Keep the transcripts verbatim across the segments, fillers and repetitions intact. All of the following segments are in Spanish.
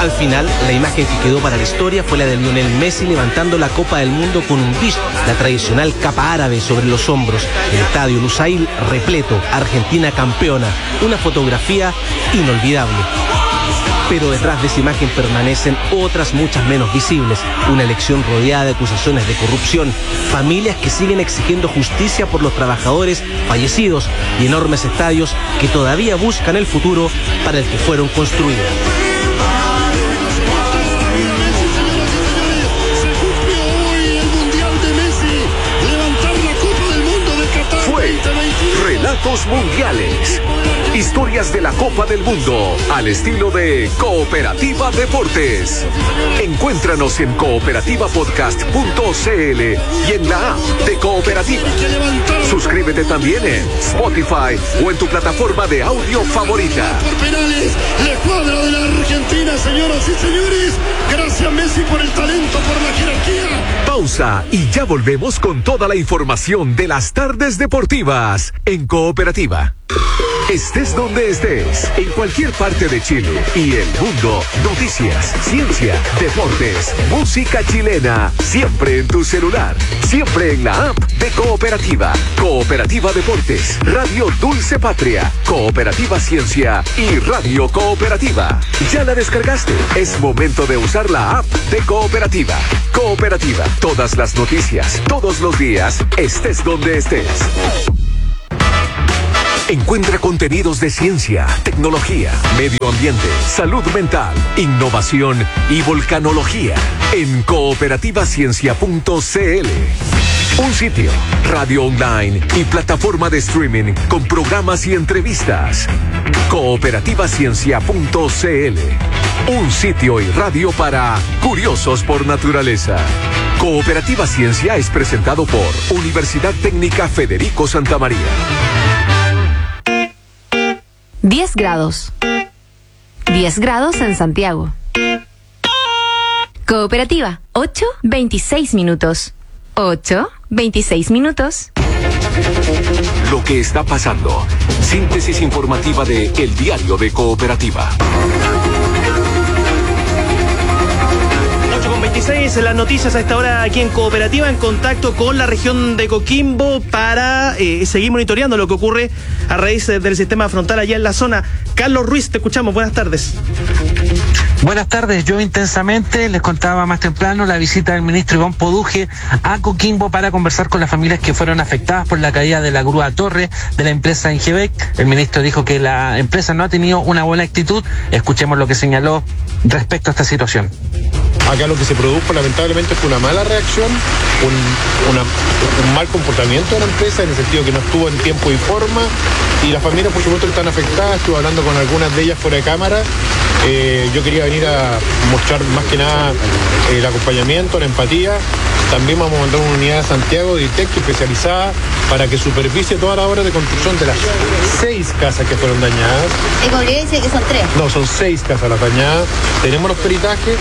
Al final, la imagen que quedó para la historia fue la de Lionel Messi levantando la Copa del Mundo con un bis, la tradicional capa árabe sobre los hombros. El estadio Lusail repleto, Argentina campeona. Una fotografía inolvidable. Pero detrás de esa imagen permanecen otras muchas menos visibles. Una elección rodeada de acusaciones de corrupción, familias que siguen exigiendo justicia por los trabajadores fallecidos y enormes estadios que todavía buscan el futuro para el que fueron construidos. Fue Relatos Mundiales. Historias de la Copa del Mundo al estilo de Cooperativa Deportes. Encuéntranos en cooperativa podcast punto c l y en la app de Cooperativa. Suscríbete también en Spotify o en tu plataforma de audio favorita. Por penales, la escuadra de la Argentina, señoras y señores. Gracias, Messi, por el talento, por la jerarquía. Pausa y ya volvemos con toda la información de las tardes deportivas en Cooperativa. Estés donde estés, en cualquier parte de Chile y el mundo, noticias, ciencia, deportes, música chilena, siempre en tu celular, siempre en la app de Cooperativa. Cooperativa Deportes, Radio Dulce Patria, Cooperativa Ciencia y Radio Cooperativa. ¿Ya la descargaste? Es momento de usar la app de Cooperativa. Cooperativa, todas las noticias, todos los días, estés donde estés. Encuentra contenidos de ciencia, tecnología, medio ambiente, salud mental, innovación y volcanología en cooperativa ciencia punto c l. Un sitio, radio online y plataforma de streaming con programas y entrevistas. cooperativa ciencia punto c l. Un sitio y radio para curiosos por naturaleza. Cooperativa Ciencia es presentado por Universidad Técnica Federico Santa María. diez grados. diez grados en Santiago. Cooperativa, ocho, veintiséis minutos. ocho, veintiséis minutos. Lo que está pasando. Síntesis informativa de El Diario de Cooperativa. ocho con veintiséis, las noticias a esta hora aquí en Cooperativa, en contacto con la región de Coquimbo para eh, seguir monitoreando lo que ocurre a raíz del sistema frontal allá en la zona. Carlos Ruiz, te escuchamos, buenas tardes. Buenas tardes, yo intensamente les contaba más temprano la visita del ministro Iván Poduje a Coquimbo para conversar con las familias que fueron afectadas por la caída de la grúa torre de la empresa Ingebec. El ministro dijo que la empresa no ha tenido una buena actitud. Escuchemos lo que señaló respecto a esta situación. Acá lo que se produjo lamentablemente fue una mala reacción, un, una, un mal comportamiento de la empresa en el sentido que no estuvo en tiempo y forma, y las familias por supuesto están afectadas. Estuve hablando con algunas de ellas fuera de cámara. Eh, yo quería venir a mostrar más que nada eh, el acompañamiento, la empatía. También vamos a mandar una unidad a Santiago de I T E C especializada para que supervise todas las obras de construcción de las seis casas que fueron dañadas. El Gabriel dice que son tres. No, son seis casas las dañadas. Tenemos los peritajes.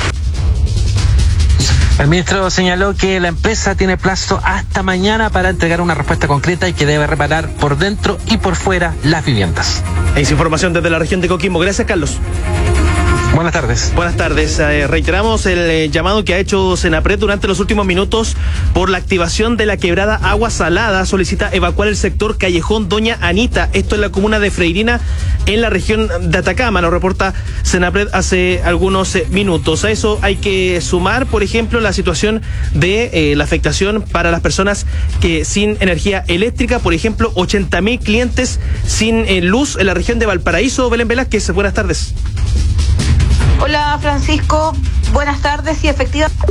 El ministro señaló que la empresa tiene plazo hasta mañana para entregar una respuesta concreta y que debe reparar por dentro y por fuera las viviendas. Es información desde la región de Coquimbo. Gracias, Carlos. Buenas tardes. Buenas tardes. Eh, reiteramos el eh, llamado que ha hecho Senapred durante los últimos minutos por la activación de la quebrada Agua Salada. Solicita evacuar el sector Callejón Doña Anita. Esto en la comuna de Freirina, en la región de Atacama. Lo reporta Senapred hace algunos eh, minutos. A eso hay que sumar, por ejemplo, la situación de eh, la afectación para las personas que sin energía eléctrica. Por ejemplo, ochenta mil clientes sin eh, luz en la región de Valparaíso. Belén Velázquez, buenas tardes. Hola Francisco, buenas tardes y efectivamente.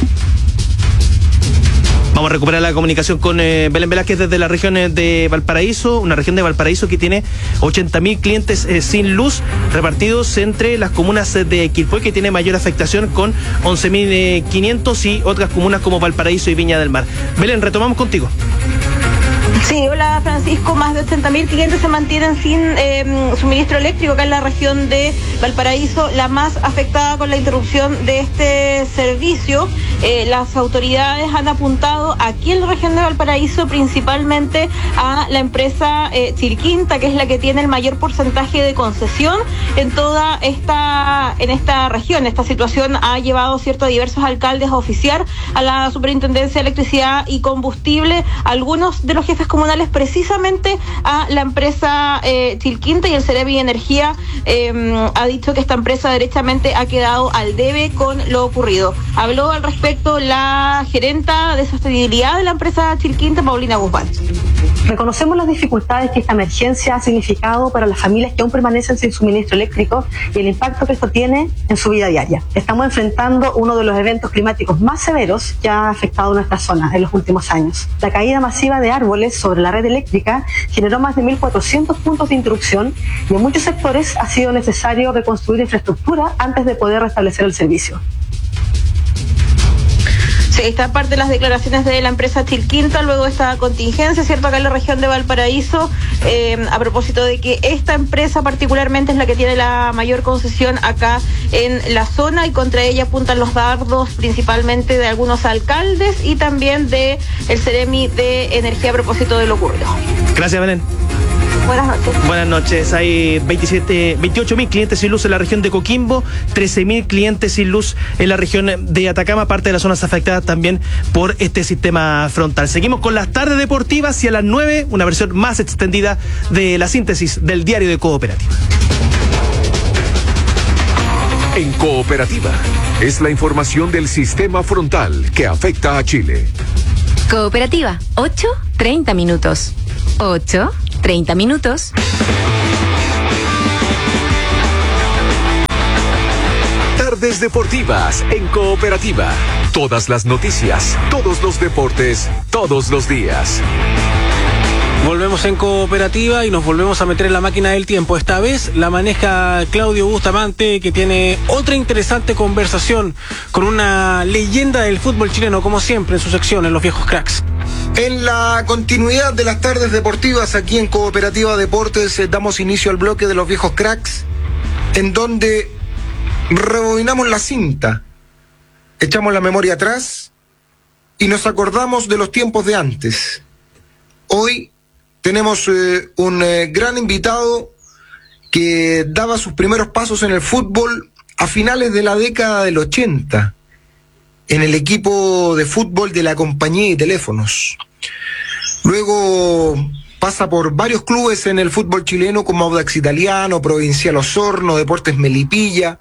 Vamos a recuperar la comunicación con eh, Belén Velázquez desde la región de Valparaíso, una región de Valparaíso que tiene ochenta mil clientes eh, sin luz repartidos entre las comunas de Quilpué, que tiene mayor afectación con once mil quinientos, y otras comunas como Valparaíso y Viña del Mar. Belén, retomamos contigo. Sí, hola Francisco, más de ochenta mil clientes se mantienen sin eh, suministro eléctrico acá en la región de Valparaíso, la más afectada con la interrupción de este servicio, eh, las autoridades han apuntado aquí en la región de Valparaíso principalmente a la empresa eh, Chilquinta, que es la que tiene el mayor porcentaje de concesión en toda esta, en esta región. Esta situación ha llevado, cierto, a diversos alcaldes a oficiar a la Superintendencia de Electricidad y Combustible, algunos de los jefes comunales precisamente a la empresa eh, Chilquinta, y el Ceremi Energía eh, ha dicho que esta empresa derechamente ha quedado al debe con lo ocurrido. Habló al respecto la gerenta de sostenibilidad de la empresa Chilquinta, Paulina Guzmán. Reconocemos las dificultades que esta emergencia ha significado para las familias que aún permanecen sin suministro eléctrico y el impacto que esto tiene en su vida diaria. Estamos enfrentando uno de los eventos climáticos más severos que ha afectado nuestra zona en los últimos años. La caída masiva de árboles sobre la red eléctrica generó más de mil cuatrocientos puntos de interrupción y en muchos sectores ha sido necesario reconstruir infraestructura antes de poder restablecer el servicio. Sí, esta parte de las declaraciones de la empresa Chilquinta luego de esta contingencia, ¿cierto?, acá en la región de Valparaíso, eh, a propósito de que esta empresa particularmente es la que tiene la mayor concesión acá en la zona, y contra ella apuntan los dardos principalmente de algunos alcaldes y también de el Ceremi de Energía a propósito de lo ocurrido. Gracias, Belén. Buenas noches. Buenas noches. Hay veintisiete, veintiocho mil clientes sin luz en la región de Coquimbo, trece mil clientes sin luz en la región de Atacama, parte de las zonas afectadas también por este sistema frontal. Seguimos con las tardes deportivas y a las nueve una versión más extendida de la síntesis del diario de Cooperativa. En Cooperativa es la información del sistema frontal que afecta a Chile. Cooperativa, ocho treinta minutos. ocho treinta minutos. Tardes deportivas en Cooperativa. Todas las noticias, todos los deportes, todos los días. Volvemos en Cooperativa y nos volvemos a meter en la máquina del tiempo. Esta vez la maneja Claudio Bustamante, que tiene otra interesante conversación con una leyenda del fútbol chileno, como siempre, en su sección, en Los Viejos Cracks. En la continuidad de las tardes deportivas aquí en Cooperativa Deportes, eh, damos inicio al bloque de Los Viejos Cracks, en donde rebobinamos la cinta, echamos la memoria atrás y nos acordamos de los tiempos de antes. Hoy tenemos eh, un eh, gran invitado que daba sus primeros pasos en el fútbol a finales de la década del ochenta, en el equipo de fútbol de la Compañía de Teléfonos. Luego pasa por varios clubes en el fútbol chileno como Audax Italiano, Provincial Osorno, Deportes Melipilla,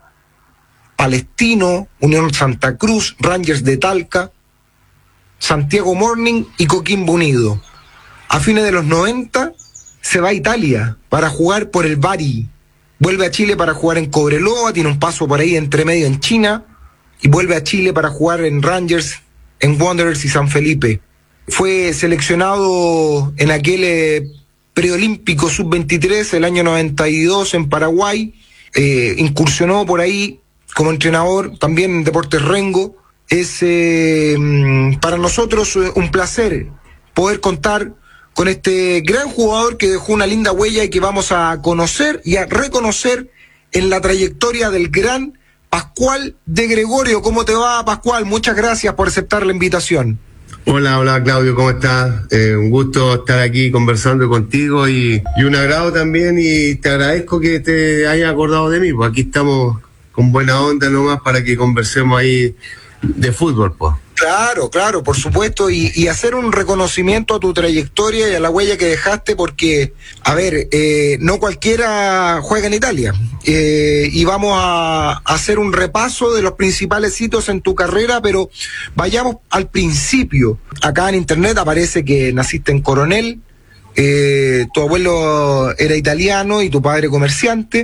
Palestino, Unión Santa Cruz, Rangers de Talca, Santiago Morning y Coquimbo Unido. A fines de los noventa se va a Italia para jugar por el Bari. Vuelve a Chile para jugar en Cobreloa, tiene un paso por ahí entre medio en China, y vuelve a Chile para jugar en Rangers, en Wanderers y San Felipe. Fue seleccionado en aquel eh, preolímpico sub veintitrés el año noventa y dos en Paraguay, eh, incursionó por ahí como entrenador también en Deportes Rengo. Es eh, para nosotros eh, un placer poder contar con este gran jugador que dejó una linda huella y que vamos a conocer y a reconocer en la trayectoria del gran Pascual de Gregorio. ¿Cómo te va, Pascual? Muchas gracias por aceptar la invitación. Hola, hola Claudio, ¿cómo estás? Eh, un gusto estar aquí conversando contigo y, y un agrado también, y te agradezco que te hayas acordado de mí, pues aquí estamos con buena onda nomás para que conversemos ahí de fútbol, pues. Claro, claro, por supuesto, y, y hacer un reconocimiento a tu trayectoria y a la huella que dejaste, porque, a ver, eh, no cualquiera juega en Italia, eh, y vamos a, a hacer un repaso de los principales hitos en tu carrera, pero vayamos al principio. Acá en internet aparece que naciste en Coronel, eh, tu abuelo era italiano y tu padre comerciante,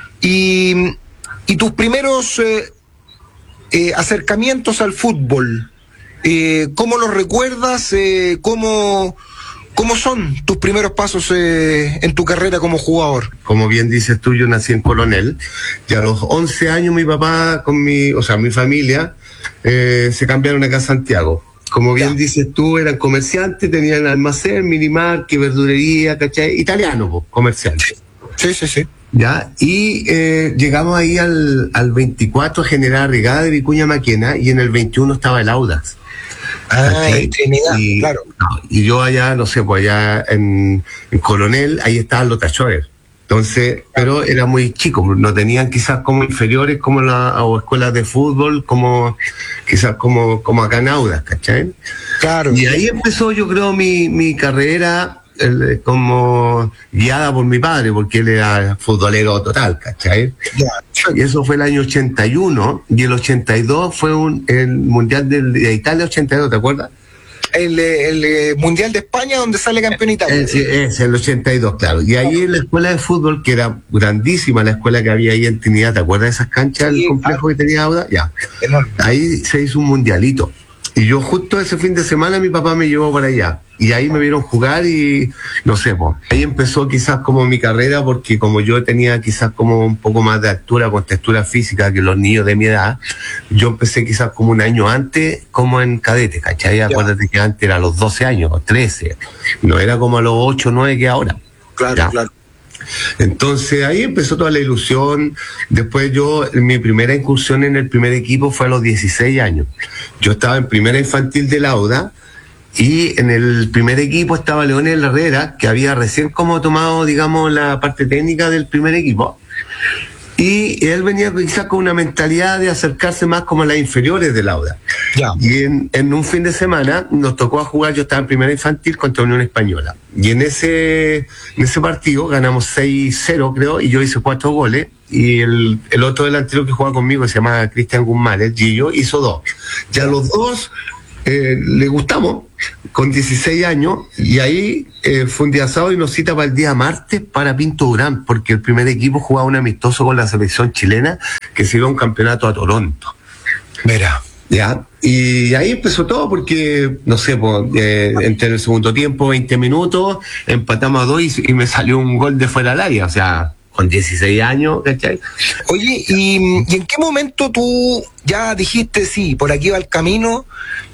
y, y tus primeros eh, eh, acercamientos al fútbol, Eh, ¿cómo los recuerdas? Eh, ¿cómo, ¿Cómo son tus primeros pasos eh, en tu carrera como jugador? Como bien dices tú, yo nací en Coronel, y a los once años mi papá, con mi, o sea, mi familia, eh, se cambiaron acá a Santiago. Como bien ya. dices tú, eran comerciantes, tenían almacén, minimarket, verdurería, ¿cachai? Italiano, po, comerciantes. Sí, sí, sí. ¿Ya? Y eh, llegamos ahí al, al veinticuatro, General Regada de Vicuña Maquena, y en el veintiuno estaba el Audax. Ah, en Trinidad, y, claro. No, y yo allá, no sé, pues allá en, en Coronel, ahí estaban los Tachover. Entonces, pero era muy chico, no tenían quizás como inferiores como la, o escuelas de fútbol, como quizás como, como acá en Audax, ¿cachai? Claro. Y ahí empezó, yo creo, mi, mi carrera el, como guiada por mi padre, porque él era futbolero total, ¿cachai? Ya. Y eso fue el año ochenta y uno, y el ochenta y dos fue un, el Mundial de, de Italia ochenta y dos, ¿te acuerdas? El, el, el Mundial de España donde sale campeón Italia. Es, es el ochenta y dos, claro. Y ahí en la escuela de fútbol, que era grandísima la escuela que había ahí en Trinidad, ¿te acuerdas de esas canchas, sí, el complejo claro. que tenía Auda? Ya. Enorme. Ahí se hizo un mundialito. Y yo justo ese fin de semana mi papá me llevó para allá. Y ahí me vieron jugar y no sé, pues, ahí empezó quizás como mi carrera, porque como yo tenía quizás como un poco más de altura, con textura física que los niños de mi edad, yo empecé quizás como un año antes, como en cadete, ¿cachai? Ya. Acuérdate que antes era a los doce años, o trece, no era como a los ocho, nueve que ahora. Claro, ¿ya? claro. Entonces ahí empezó toda la ilusión. Después yo, mi primera incursión en el primer equipo fue a los dieciséis años. Yo estaba en primera infantil de Lauda y en el primer equipo estaba Leonel Herrera, que había recién como tomado, digamos, la parte técnica del primer equipo. Y él venía quizás con una mentalidad de acercarse más como a las inferiores de Lauda. Ya. Y en, en un fin de semana nos tocó a jugar, yo estaba en primera infantil contra Unión Española. Y en ese, en ese partido ganamos seis cero, creo, y yo hice cuatro goles. Y el, el otro delantero que jugaba conmigo, se llama Cristian Guzmán, el Gillo, hizo dos. Ya los dos eh, le gustamos, con dieciséis años, y ahí eh, fue un día sábado y nos cita para el día martes para Pinto Durán, porque el primer equipo jugaba un amistoso con la selección chilena que se iba a un campeonato a Toronto. Mira. Ya, y ahí empezó todo porque, no sé, pues, eh, entre el segundo tiempo, veinte minutos, empatamos a dos y, y me salió un gol de fuera del área, o sea, con dieciséis años, ¿cachai? Oye, ¿y, ¿y en qué momento tú ya dijiste, sí, por aquí va el camino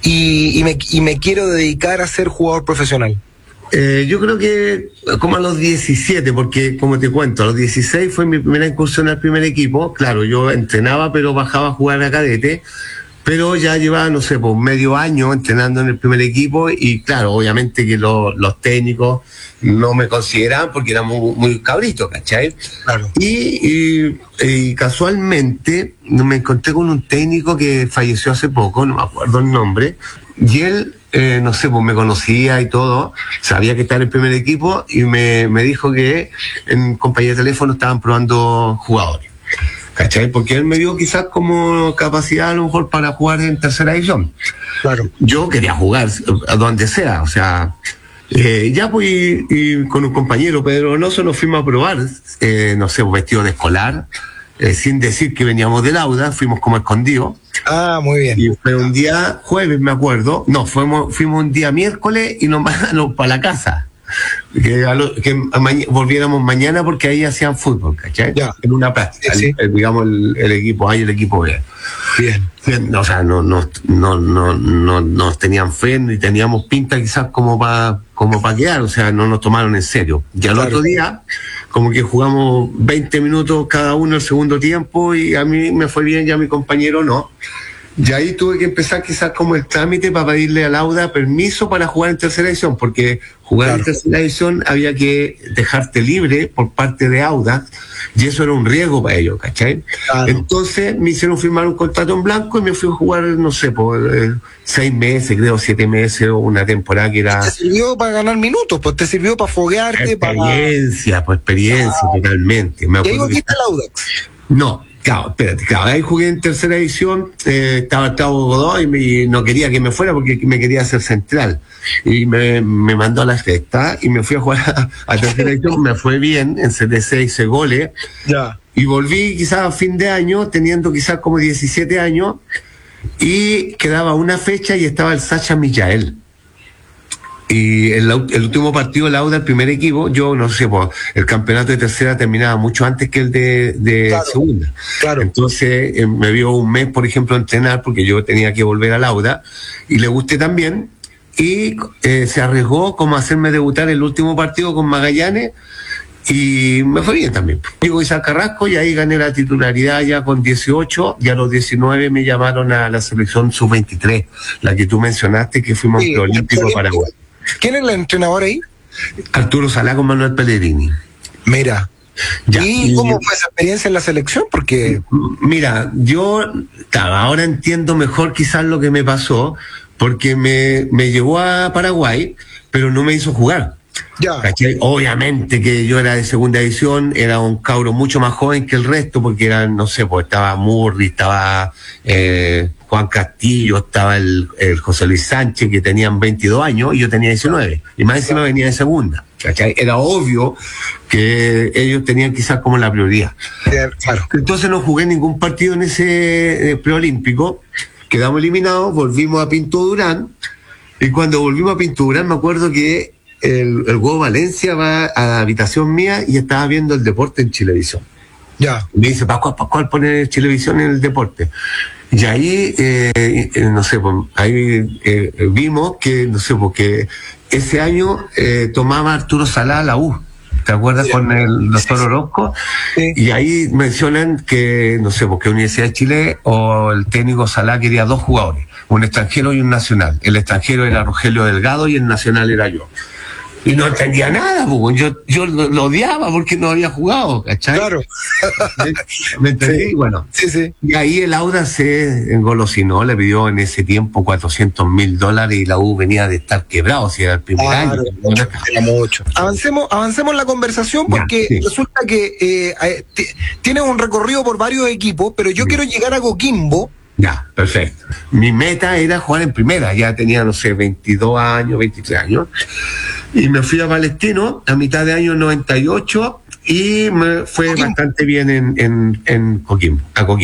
y, y, me, y me quiero dedicar a ser jugador profesional? Eh, yo creo que como a los diecisiete, porque como te cuento, a los dieciséis fue mi primera incursión al primer equipo. Claro, yo entrenaba, pero bajaba a jugar a cadete. Pero ya llevaba, no sé, pues medio año entrenando en el primer equipo y claro, obviamente que lo, los técnicos no me consideraban porque era muy, muy cabrito, ¿cachai? Claro. Y, y, y casualmente me encontré con un técnico que falleció hace poco, no me acuerdo el nombre, y él, eh, no sé, pues me conocía y todo, sabía que estaba en el primer equipo y me, me dijo que en compañía de teléfono estaban probando jugadores. ¿Cachai? Porque él me dio quizás como capacidad a lo mejor para jugar en tercera división. Claro. Yo quería jugar a donde sea, o sea, eh, ya pues y, y con un compañero, Pedro Donoso, nos fuimos a probar, eh, no sé, vestido de escolar, eh, sin decir que veníamos del Auda, fuimos como escondidos. Ah, muy bien. Y fue un día jueves, me acuerdo, no, fuimos, fuimos un día miércoles y nos mandaron para la casa. Que, a lo, que a ma volviéramos mañana porque ahí hacían fútbol, ¿cachai? Ya. En una práctica, Sí, sí. el, el, digamos el, el equipo A y el equipo B. Bien. Bien, o sea, no, no, no, no, no nos tenían fe ni teníamos pinta quizás como para como para quedar, o sea, no nos tomaron en serio. Y al Claro. otro día, como que jugamos veinte minutos cada uno el segundo tiempo y a mí me fue bien y a mi compañero no. Y ahí tuve que empezar quizás como el trámite para pedirle a Lauda permiso para jugar en tercera división, porque jugar Claro. en tercera división había que dejarte libre por parte de Auda, y eso era un riesgo para ellos, ¿cachai? Claro. Entonces me hicieron firmar un contrato en blanco y me fui a jugar, no sé, por eh, seis meses, creo, siete meses o una temporada que era... Te sirvió para ganar minutos, pues te sirvió para foguearte, para... Experiencia, pues experiencia, Ah. totalmente. Me Y ahí acuerdo que- volviste al Audax. No, claro, espérate, claro, ahí jugué en tercera división, eh, estaba Tavo Godoy y, me- y no quería que me fuera porque me quería hacer central. Y me, me mandó a la sexta y me fui a jugar a, a tercera división, me fue bien, en C D C hice goles. Ya. Y volví quizás a fin de año, teniendo quizás como diecisiete años, y quedaba una fecha y estaba el Sacha Michael. Y el, au- el último partido del Auda, el primer equipo, yo no sé, pues, el campeonato de tercera terminaba mucho antes que el de, de Claro, segunda. claro. Entonces eh, me vio un mes, por ejemplo, a entrenar porque yo tenía que volver al Auda y le gusté también. Y eh, se arriesgó como a hacerme debutar el último partido con Magallanes y me fue bien también. Digo Isaac Carrasco y ahí gané la titularidad ya con dieciocho y a los diecinueve me llamaron a la selección sub veintitrés, la que tú mencionaste, que fuimos Sí, preolímpico a Paraguay. ¿Quién es el entrenador ahí? Arturo Salá con Manuel Pellegrini. Mira. Ya, ¿Y cómo fue esa experiencia en la selección? Porque mira, yo ahora entiendo mejor quizás lo que me pasó, porque me, me llevó a Paraguay, pero no me hizo jugar. Ya. ¿Cachai? Obviamente que yo era de segunda división, era un cabro mucho más joven que el resto, porque eran, no sé, pues estaba Murri, estaba eh, Juan Castillo, estaba el, el José Luis Sánchez, que tenían veintidós años, y yo tenía diecinueve, y más encima venía de segunda. ¿Cachai? Era obvio que ellos tenían quizás como la prioridad. Claro. Entonces no jugué ningún partido en ese eh, preolímpico, quedamos eliminados, volvimos a Pinto Durán, y cuando volvimos a Pinto Durán me acuerdo que el, el Hugo Valencia va a la habitación mía y estaba viendo el deporte en Chilevisión. Ya. Me dice, Pascual, Pascual, pone Chilevisión en el deporte. Y ahí, eh, eh, no sé, pues, ahí eh, vimos que, no sé, porque ese año eh, tomaba Arturo Salá la U. ¿Te acuerdas? Sí, con el doctor sí, Orozco? Sí. Y ahí mencionan que, no sé, porque Universidad de Chile o el técnico Salá quería dos jugadores, un extranjero y un nacional. El extranjero era Rogelio Delgado y el nacional era yo. Y no entendía nada, pues yo, yo lo, lo odiaba porque no había jugado, ¿cachai? Claro. ¿Me, me entendí? Sí. Bueno, sí, sí. Y ahí el Audax se engolosinó, le pidió en ese tiempo cuatrocientos mil dólares y la U venía de estar quebrado, si era el primer claro, año. Mucho, era mucho. Avancemos, avancemos la conversación porque ya, sí. resulta que eh, tienes un recorrido por varios equipos, pero yo sí. quiero llegar a Coquimbo. Ya, perfecto. Mi meta era jugar en primera, ya tenía, no sé, veintidós años, veintitrés años, y me fui a Palestino a mitad de año noventa y ocho y me fue Coquimbo. bastante bien en, en, en Coquimbo, a Coquimbo.